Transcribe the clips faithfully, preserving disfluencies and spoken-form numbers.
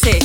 você.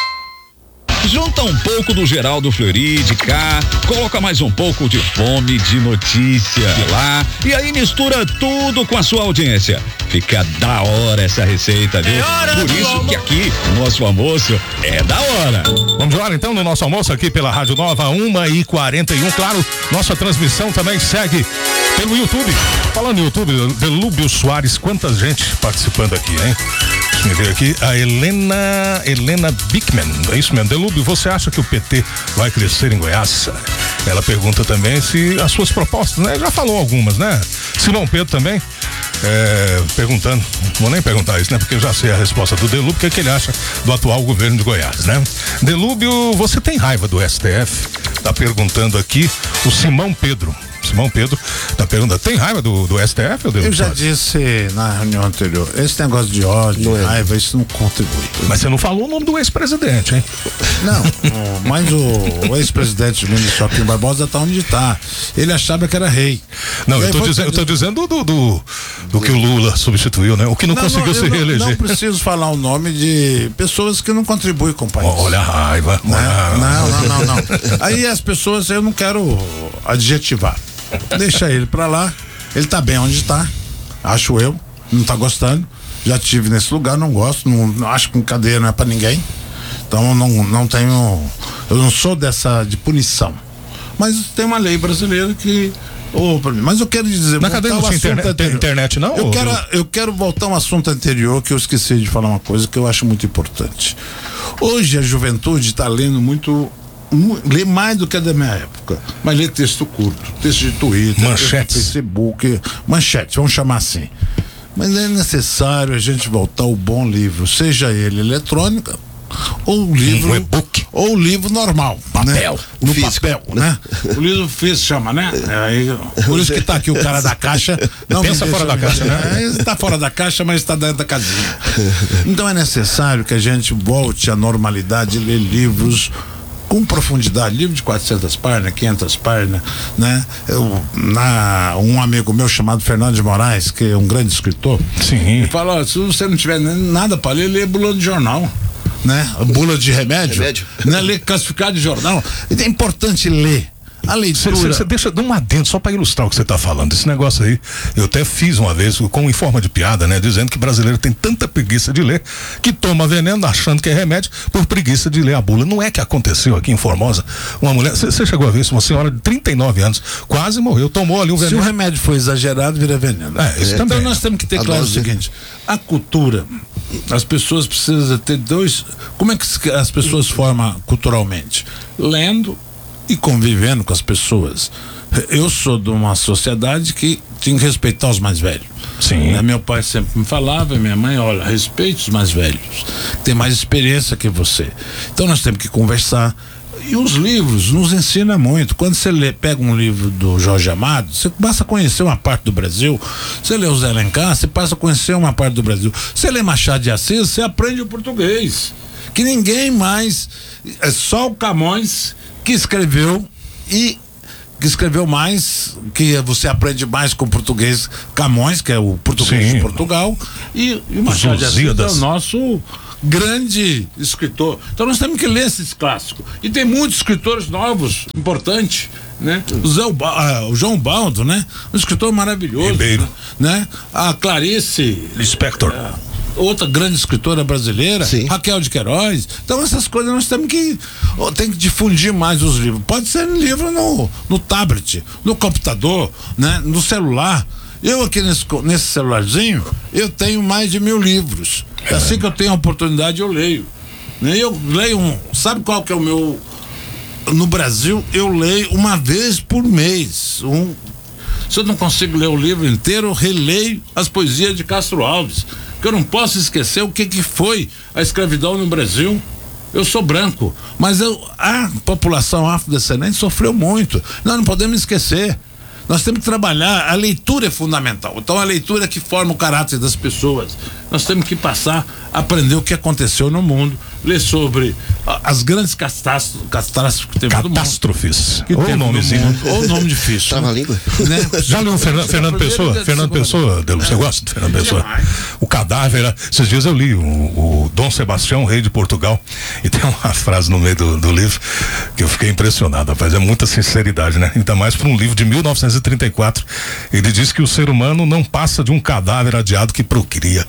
Junta um pouco do Geraldo Fleury de cá, coloca mais um pouco de Fome de Notícia de lá e aí mistura tudo com a sua audiência. Fica da hora essa receita, viu? É Por isso que aqui o nosso almoço é da hora. Vamos lá então no nosso almoço aqui pela Rádio Nova, uma e quarenta e um. Claro, nossa transmissão também segue pelo YouTube. Falando no YouTube, Delúbio Soares, quanta gente participando aqui, hein? Deixa eu ver aqui, a Helena, Helena Bickman, é isso mesmo. Delúbio, você acha que o P T vai crescer em Goiás? Ela pergunta também se as suas propostas, né? Já falou algumas, né? Simão Pedro também, é, perguntando, vou nem perguntar isso, né? Porque eu já sei a resposta do Delúbio, o que, é que ele acha do atual governo de Goiás, né? Delúbio, você tem raiva do S T F? Tá perguntando aqui o Simão Pedro. Simão Pedro tá perguntando, tem raiva do, do S T F? Ou eu já disse na reunião anterior, esse negócio de ódio, não é. raiva, isso não contribui. Mas você não falou o nome do ex-presidente, hein? Não, mas o, o ex-presidente ministro Joaquim Barbosa tá onde tá. Ele achava que era rei. Não, eu tô, foi, dizendo, eu tô dizendo do, do, do que o Lula substituiu, né? O que não, não conseguiu não, se reeleger. Não, não preciso falar o nome de pessoas que não contribuem com o país. Olha a raiva. Não, não, não, não, não. Aí as pessoas, eu não quero adjetivar. Deixa ele pra lá, ele tá bem onde tá, acho eu, não tá gostando, já tive nesse lugar, não gosto, não, não acho que cadeia não é pra ninguém, então não, não tenho, eu não sou dessa de punição, mas tem uma lei brasileira que, oh, mas eu quero dizer, na cadeia não tinha internet, tem internet não? Eu quero, eu quero voltar a um assunto anterior que eu esqueci de falar uma coisa que eu acho muito importante. Hoje a juventude tá lendo muito, lê mais do que a da minha época, mas lê texto curto, texto de Twitter, manchetes, Facebook, manchetes, vamos chamar assim. Mas é necessário a gente voltar ao bom livro, seja ele eletrônica ou livro, um e-book, ou livro normal, papel, né? No físico, papel, né? O livro físico chama, né? Aí, por isso que tá aqui o cara da caixa. Não pensa fora da caixa, né? Está fora da caixa, mas está dentro da casinha. Então é necessário que a gente volte à normalidade de ler livros com profundidade, livro de quatrocentas páginas, quinhentas páginas, né? Eu, na, um amigo meu chamado Fernando de Moraes, que é um grande escritor, sim, ele fala, ó, se você não tiver nada para ler, lê bula de jornal, né? Bula de remédio, remédio. Né? Lê classificado de jornal. É importante ler. A leitura. Você deixa, dá um adendo só para ilustrar o que você está falando. Esse negócio aí, eu até fiz uma vez com em forma de piada, né? Dizendo que brasileiro tem tanta preguiça de ler que toma veneno achando que é remédio por preguiça de ler a bula. Não é que aconteceu aqui em Formosa? Uma mulher, você chegou a ver isso? Uma senhora de trinta e nove anos, quase morreu, tomou ali um veneno. Se o remédio for exagerado, vira veneno. É, isso é, então também. Nós temos que ter a claro dose. O seguinte: a cultura, as pessoas precisam ter dois. Como é que as pessoas formam culturalmente? Lendo e convivendo com as pessoas. Eu sou de uma sociedade que tinha que respeitar os mais velhos. Sim. Meu pai sempre me falava, minha mãe, olha, respeite os mais velhos, tem mais experiência que você. Então nós temos que conversar. E os livros nos ensinam muito. Quando você lê, pega um livro do Jorge Amado, você passa a conhecer uma parte do Brasil. Você lê o Zé Alencar, você passa a conhecer uma parte do Brasil. Você lê Machado de Assis, você aprende o português. Que ninguém mais, é só o Camões que escreveu e que escreveu mais, que você aprende mais com o português. Camões, que é o português Sim. de Portugal, e, e o Machado de Assis é o nosso grande escritor. Então nós temos que ler esses clássicos. E tem muitos escritores novos, importantes, né? O, Zé, uh, o João Baldo, né? Um escritor maravilhoso, Ribeiro, né? A Clarice Lispector, uh, outra grande escritora brasileira, Sim. Raquel de Queiroz. Então essas coisas nós temos que tem que difundir mais os livros. Pode ser livro no, no tablet, no computador, né? No celular. Eu aqui nesse, nesse celularzinho, eu tenho mais de mil livros. É. Assim que eu tenho a oportunidade, eu leio. Eu leio um, sabe qual que é o meu... No Brasil, eu leio uma vez por mês. Um, se eu não consigo ler o livro inteiro, eu releio as poesias de Castro Alves. Que eu não posso esquecer o que, que foi a escravidão no Brasil. Eu sou branco, mas eu, a população afrodescendente sofreu muito. Nós não podemos esquecer. Nós temos que trabalhar, a leitura é fundamental. Então a leitura é que forma o caráter das pessoas. Nós temos que passar a aprender o que aconteceu no mundo, ler sobre as grandes catástrofes, catástrofes que teve Catástrofes. Que ou nomezinho. Ou nome difícil. Trava a língua. Né? Já leu Fernando, Fernando Pessoa? Fernando Pessoa, Delu, você gosta de Fernando Pessoa? O cadáver. Esses dias eu li o, o Dom Sebastião, rei de Portugal, e tem uma frase no meio do, do livro que eu fiquei impressionado, rapaz. É muita sinceridade, né? Ainda mais para um livro de mil novecentos e trinta e quatro. Ele diz que o ser humano não passa de um cadáver adiado que procria.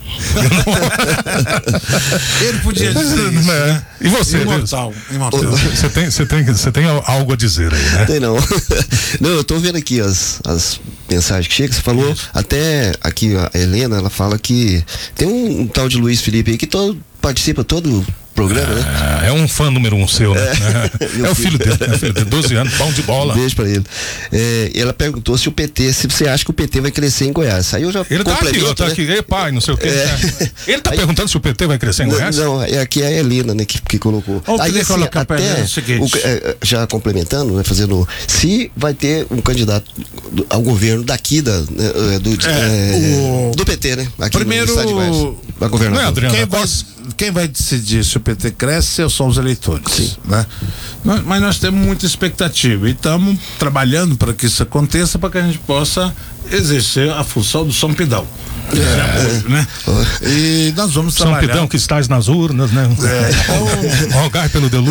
Ele podia dizer isso, né? E você? Imortal. Imortal. Você tem, você tem, você tem algo a dizer aí, né? Tem não. Não, eu tô vendo aqui as, as mensagens que chegam. Você falou, isso. Até aqui a Helena, ela fala que tem um, um tal de Luiz Felipe aí que todo, participa todo programa, é, né? É um fã número um seu, né? É, é o filho dele, é o filho dele, doze anos, pão de bola. Um beijo pra ele. É, ela perguntou se o P T, se você acha que o P T vai crescer em Goiás. Aí eu já Ele tá aqui, ó, tá né? aqui, ei pai, não sei o quê. É. Ele tá aí, perguntando se o P T vai crescer em Goiás? Não, é aqui é a Helena, né, que, que colocou. Oh, aí assim, até, o seguinte. O, é, já complementando, né, fazendo, se vai ter um candidato do, ao governo daqui da, né, do, é, é, o... do P T, né? Aqui primeiro, no estado de Goiás, a governador. Não é, Adriana, quem, vai, quem vai decidir se o P T cresce são os eleitores. Sim. Né? Mas nós temos muita expectativa e estamos trabalhando para que isso aconteça, para que a gente possa exercer a função do São Pidão. É, né? E nós vamos São trabalhar. Pidão que estás nas urnas, né? É, então, rogar pelo Delu.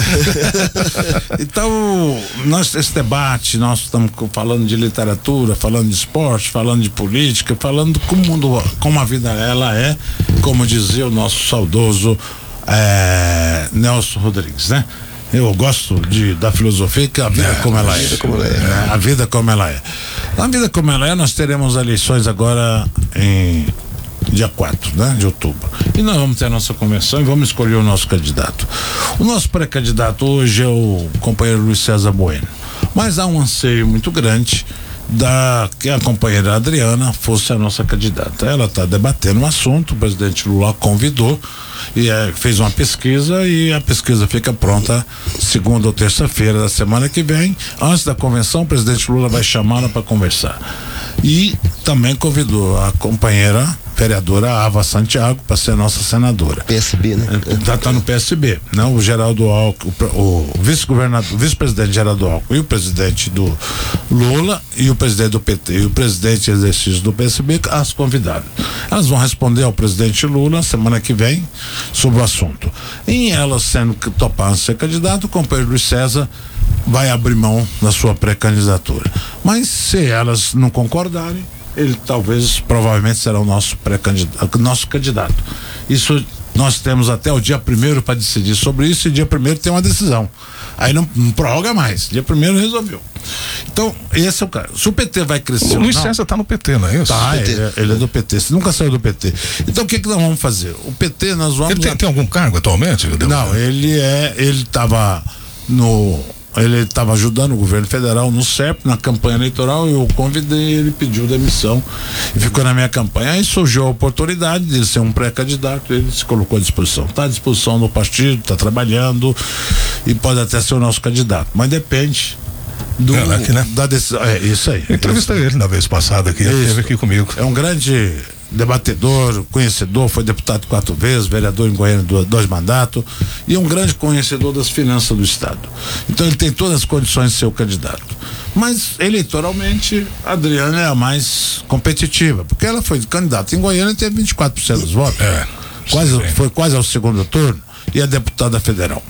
É, então, nós, esse debate, nós estamos falando de literatura, falando de esporte, falando de política, falando como o mundo, como a vida ela é, como dizia o nosso saudoso é, Nelson Rodrigues, né? Eu gosto de, da filosofia que a vida é, como ela é. Como ela é. é. A vida como ela é. A vida como ela é, nós teremos eleições agora em dia quatro, né, de outubro. E nós vamos ter a nossa convenção e vamos escolher o nosso candidato. O nosso pré-candidato hoje é o companheiro Luiz César Bueno. Mas há um anseio muito grande da que a companheira Adriana fosse a nossa candidata. Ela está debatendo um assunto, o presidente Lula convidou e é, fez uma pesquisa e a pesquisa fica pronta segunda ou terça-feira da semana que vem. Antes da convenção, o presidente Lula vai chamá-la para conversar. E também convidou a companheira vereadora Ava Santiago para ser nossa senadora. P S B, né? Tá, tá no P S B, não? O Geraldo Alckmin, o, o vice-governador, o vice-presidente Geraldo Alckmin e o presidente do Lula e o presidente do P T e o presidente em exercício do P S B as convidaram. Elas vão responder ao presidente Lula semana que vem sobre o assunto. Em elas sendo que toparam ser candidato, o companheiro Luiz César vai abrir mão da sua pré-candidatura. Mas se elas não concordarem, ele talvez, provavelmente será o nosso pré-candidato, nosso candidato. Isso nós temos até o dia primeiro para decidir sobre isso e dia primeiro tem uma decisão. Aí não, não prorroga mais. Dia primeiro resolveu. Então, esse é o cara. Se o P T vai crescer. O Luiz César tá no P T, não é isso? Tá, ele, ele é do P T. Você nunca saiu do P T. Então, o que que nós vamos fazer? O P T, nós vamos. Ele tem, tem algum cargo atualmente? Não, ele é. Ele estava no. Ele estava ajudando o governo federal no C E P, na campanha eleitoral, eu o convidei, ele pediu demissão e ficou na minha campanha. Aí surgiu a oportunidade de ser um pré-candidato, ele se colocou à disposição. Está à disposição do partido, está trabalhando e pode até ser o nosso candidato, mas depende do, é, aqui, né? da decisão. É isso aí. Eu entrevistei ele na vez passada aqui, ele esteve aqui comigo. É um grande debatedor, conhecedor, foi deputado quatro vezes, vereador em Goiânia dois, dois mandatos e um grande conhecedor das finanças do estado. Então ele tem todas as condições de ser o candidato. Mas eleitoralmente a Adriana é a mais competitiva, porque ela foi candidata em Goiânia e teve vinte e quatro por cento dos votos. É, quase, foi quase ao segundo turno e é deputada federal.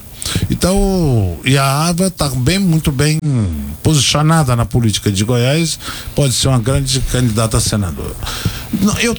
Então, e a Ava está bem, muito bem posicionada na política de Goiás, pode ser uma grande candidata a senadora. Eu